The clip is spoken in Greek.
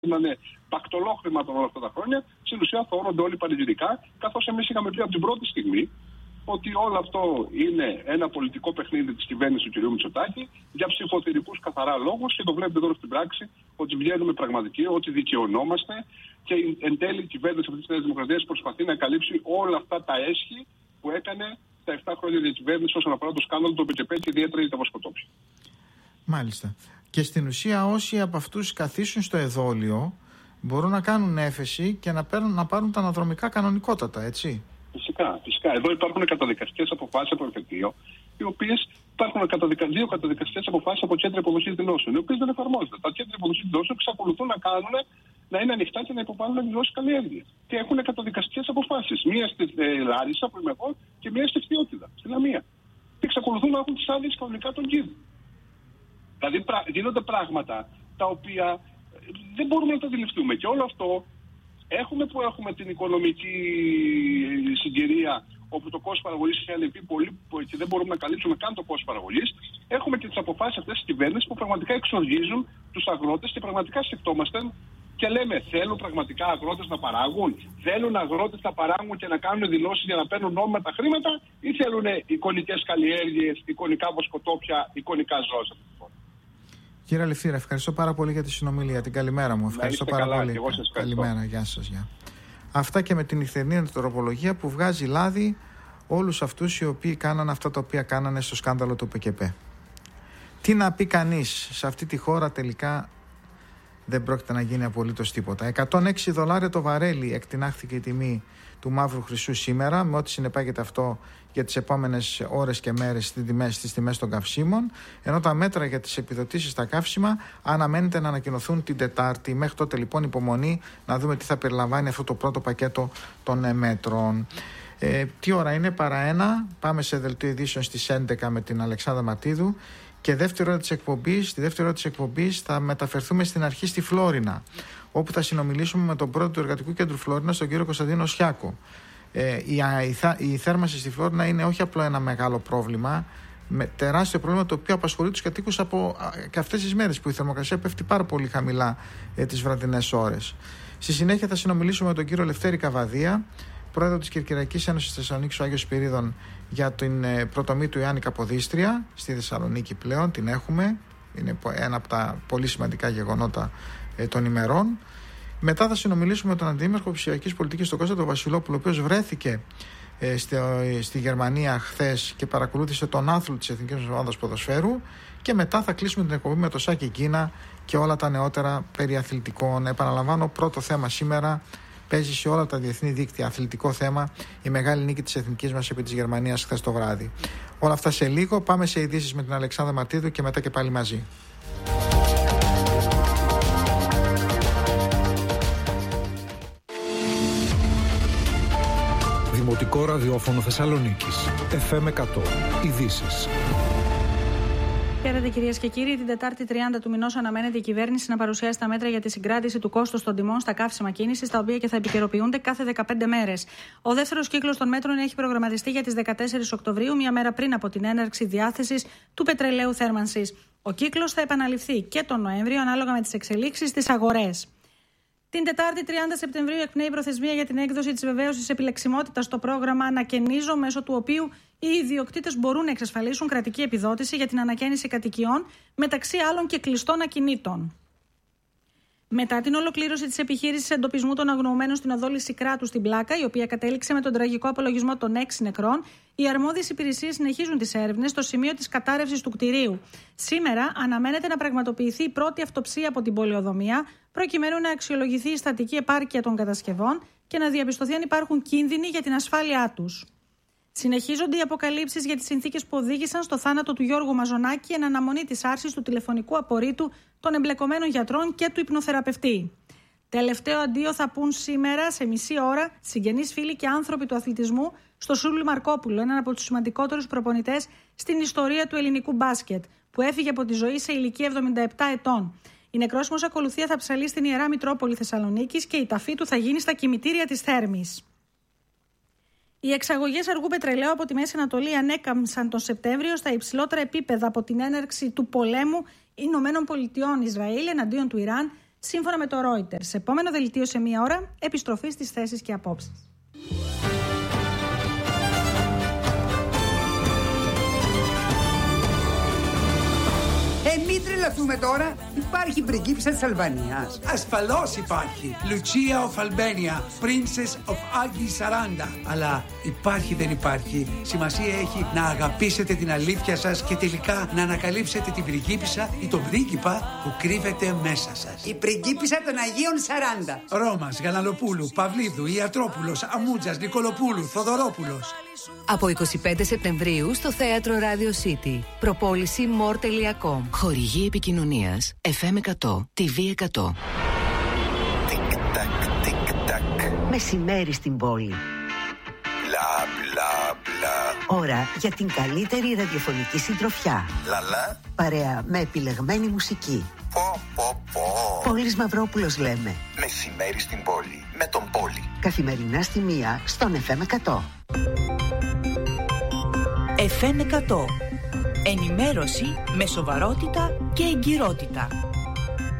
είναι πακτολόχρημα όλα αυτά τα χρόνια, στην ουσία θεωρούνται όλοι πανηγυρικά, καθώς εμείς είχαμε πει από την πρώτη στιγμή ότι όλο αυτό είναι ένα πολιτικό παιχνίδι της κυβέρνησης του κ. Μητσοτάκη για ψηφοθυρικούς καθαρά λόγους, και το βλέπετε τώρα στην πράξη ότι βγαίνουμε πραγματικοί, ότι δικαιωνόμαστε, και εν τέλει η κυβέρνηση αυτής της Νέας Δημοκρατίας προσπαθεί να καλύψει όλα αυτά τα έσχη που έκανε τα 7 χρόνια διακυβέρνηση όσον αφορά το σκάνδαλο του ΠΚΠ και ιδιαίτερα τα βοσκοτόπια. Μάλιστα. Και στην ουσία όσοι από αυτούς καθίσουν στο εδόλιο μπορούν να κάνουν έφεση και να πάρουν τα αναδρομικά κανονικότατα, έτσι. Φυσικά. Εδώ υπάρχουν καταδικαστικές αποφάσεις από εφετείο, οι οποίες υπάρχουν δύο καταδικαστικές αποφάσεις από κέντρα υποδοχής δηλώσεων, οι οποίες δεν εφαρμόζονται. Τα κέντρα υποδοχής δηλώσεων εξακολουθούν να είναι ανοιχτά και να υποβάλλουν δηλώσεις καλλιέργειας. Και έχουν καταδικαστικές αποφάσεις. Μία στη Λάρισα, που είμαι εγώ, και μία στη Φθιώτιδα, στη Λαμία. Και εξακολουθούν να έχουν τις άδειες κανονικά των κήδων. Δηλαδή γίνονται πράγματα τα οποία δεν μπορούμε να τα αντιληφθούμε. Και όλο αυτό έχουμε την οικονομική συγκυρία, όπου το κόστος παραγωγής έχει ανεβεί πολύ και δεν μπορούμε να καλύψουμε καν το κόστος παραγωγής. Έχουμε και τις αποφάσεις αυτές της κυβέρνησης που πραγματικά εξοργίζουν τους αγρότες και πραγματικά σκεφτόμαστε και λέμε: θέλουν πραγματικά αγρότες να παράγουν, θέλουν αγρότες να παράγουν και να κάνουν δηλώσεις για να παίρνουν νόμιμα τα χρήματα, ή θέλουν εικονικές καλλιέργειες, εικονικά βοσκοτόπια, εικονικά ζώα? Κύριε Αλευθύρα, ευχαριστώ πάρα πολύ για τη συνομιλία. Την καλημέρα μου. Ευχαριστώ πάρα πολύ. Καλημέρα, γεια σας. Αυτά και με την νυχτερινή τροπολογία που βγάζει λάδι όλους αυτούς οι οποίοι κάνανε αυτά τα οποία κάνανε στο σκάνδαλο του ΠΚΠ. Τι να πει κανείς, σε αυτή τη χώρα τελικά δεν πρόκειται να γίνει απολύτως τίποτα. $106 το βαρέλι εκτινάχθηκε η τιμή του μαύρου χρυσού σήμερα, με ό,τι συνεπάγεται αυτό για τις επόμενες ώρες και μέρες στις τιμές των καυσίμων, ενώ τα μέτρα για τις επιδοτήσεις στα καύσιμα αναμένεται να ανακοινωθούν την Τετάρτη. Μέχρι τότε λοιπόν υπομονή να δούμε τι θα περιλαμβάνει αυτό το πρώτο πακέτο των μέτρων. Τι ώρα είναι? Παρά 1. Πάμε σε δελτίο ειδήσεων στις 11 με την Αλεξάνδρα Ματίδου. Και στη δεύτερη ώρα της εκπομπής θα μεταφερθούμε στην αρχή στη Φλόρινα, όπου θα συνομιλήσουμε με τον πρόεδρο του Εργατικού Κέντρου Φλόρινας, τον κύριο Κωνσταντίνο Σιάκο. Η θέρμανση στη Φλόρινα είναι όχι απλό ένα μεγάλο πρόβλημα, με τεράστιο πρόβλημα το οποίο απασχολεί τους κατοίκους και αυτές τις μέρες που η θερμοκρασία πέφτει πάρα πολύ χαμηλά τις βραδινές ώρες. Στη συνέχεια θα συνομιλήσουμε με τον κύριο Λευτέρη Καβαδία, πρόεδρο της Κερκυραϊκής Ένωσης Θεσσαλονίκης ο Άγιος Σπυρίδων, για την πρωτομή του Ιάννη Καποδίστρια στη Θεσσαλονίκη πλέον. Την έχουμε, είναι ένα από τα πολύ σημαντικά γεγονότα των ημερών. Μετά θα συνομιλήσουμε με τον Αντιδήμαρχο Ψηφιακής Πολιτικής, τον Κώστα τον Βασιλόπουλο, ο οποίος βρέθηκε στη Γερμανία χθες και παρακολούθησε τον άθλο της Εθνικής Ομάδας Ποδοσφαίρου. Και μετά θα κλείσουμε την εκπομπή με το Σάκη Κίνα και όλα τα νεότερα περί αθλητικών. Επαναλαμβάνω, πρώτο θέμα σήμερα. Παίζει σε όλα τα διεθνή δίκτυα αθλητικό θέμα η μεγάλη νίκη της εθνικής μας επί της Γερμανίας χθες το βράδυ. Όλα αυτά σε λίγο. Πάμε σε ειδήσεις με την Αλεξάνδρα Ματίδου και μετά και πάλι μαζί. Δημοτικό ραδιόφωνο Θεσσαλονίκης. FM 100. Ειδήσεις. Χαίρετε κυρίες και κύριοι. Την Τετάρτη 30 του μηνός αναμένεται η κυβέρνηση να παρουσιάσει τα μέτρα για τη συγκράτηση του κόστους των τιμών στα καύσιμα κίνησης, τα οποία και θα επικαιροποιούνται κάθε 15 μέρες. Ο δεύτερος κύκλος των μέτρων έχει προγραμματιστεί για τις 14 Οκτωβρίου, μία μέρα πριν από την έναρξη διάθεσης του πετρελαίου θέρμανσης. Ο κύκλος θα επαναληφθεί και τον Νοέμβριο, ανάλογα με τις εξελίξεις στις αγορές. Την Τετάρτη 30 Σεπτεμβρίου εκπνέει η προθεσμία για την έκδοση της βεβαίωσης επιλεξιμότητας στο πρόγραμμα Ανακαινίζω, μέσω του οποίου οι ιδιοκτήτες μπορούν να εξασφαλίσουν κρατική επιδότηση για την ανακαίνιση κατοικιών, μεταξύ άλλων και κλειστών ακινήτων. Μετά την ολοκλήρωση της επιχείρησης εντοπισμού των αγνοωμένων στην οδό Λυσικράτου στην Πλάκα, η οποία κατέληξε με τον τραγικό απολογισμό των 6 νεκρών, οι αρμόδιες υπηρεσίες συνεχίζουν τις έρευνες στο σημείο της κατάρρευσης του κτηρίου. Σήμερα αναμένεται να πραγματοποιηθεί η πρώτη αυτοψία από την πολεοδομία, προκειμένου να αξιολογηθεί η στατική επάρκεια των κατασκευών και να διαπιστωθεί αν υπάρχουν κίνδυνοι για την ασφάλειά τους. Συνεχίζονται οι αποκαλύψεις για τις συνθήκες που οδήγησαν στο θάνατο του Γιώργου Μαζονάκη εν αναμονή της άρσης του τηλεφωνικού απορρίτου των εμπλεκομένων γιατρών και του υπνοθεραπευτή. Τελευταίο αντίο θα πούν σήμερα σε μισή ώρα συγγενείς, φίλοι και άνθρωποι του αθλητισμού στο Σούλη Μαρκόπουλο, έναν από τους σημαντικότερους προπονητές στην ιστορία του ελληνικού μπάσκετ, που έφυγε από τη ζωή σε ηλικία 77 ετών. Η νεκρόσιμος ακολουθία θα ψαλεί στην Ιερά Μητρόπολη Θεσσαλονίκης και η ταφή του θα γίνει στα κημητήρια της Θέρμης. Οι εξαγωγές αργού πετρελαίου από τη Μέση Ανατολή ανέκαμψαν τον Σεπτέμβριο στα υψηλότερα επίπεδα από την έναρξη του πολέμου Ηνωμένων Πολιτειών Ισραήλ εναντίον του Ιράν σύμφωνα με το Reuters. Επόμενο δελτίο σε μία ώρα, επιστροφή στις θέσεις και απόψεις. Μην τρελαθούμε τώρα. Υπάρχει πριγκίπισσα της Αλβανίας. Ασφαλώς υπάρχει. Lucia of Albania, Princess of Agi 40. Αλλά υπάρχει δεν υπάρχει. Σημασία έχει να αγαπήσετε την αλήθεια σας και τελικά να ανακαλύψετε την πριγκίπισσα ή τον πρίγκιπα που κρύβεται μέσα σας. Η πριγκίπισσα των Αγίων 40. Ρώμας, Γαλανοπούλου, Παυλίδου, Ιατρόπουλος, Αμούτζας, Νικολοπούλου, Θοδωρόπουλος. Από 25 Σεπτεμβρίου στο Θέατρο Radio City. Προπόληση more.com. Χορηγή επικοινωνίας FM 100, TV 100. Τικ-τακ, τικ-τακ. Μεσημέρι στην πόλη. Μπλα μπλα μπλα. Ώρα για την καλύτερη ραδιοφωνική συντροφιά. Λαλά. Παρέα με επιλεγμένη μουσική. Πω πω πω. Πόλης Μαυρόπουλος λέμε. Μεσημέρι στην πόλη. Με τον Πόλη. Καθημερινά στη 1 στον FM 100. FM 100. Ενημέρωση με σοβαρότητα και εγκυρότητα.